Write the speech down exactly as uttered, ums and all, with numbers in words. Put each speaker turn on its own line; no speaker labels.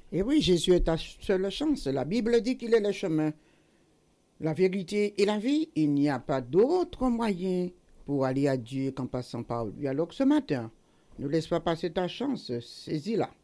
Et oui, Jésus est ta seule chance. La Bible dit qu'il est le chemin, la vérité et la vie. Il n'y a pas d'autre moyen pour aller à Dieu qu'en passant par lui. Alors que ce matin, ne laisse pas passer ta chance, saisis-la.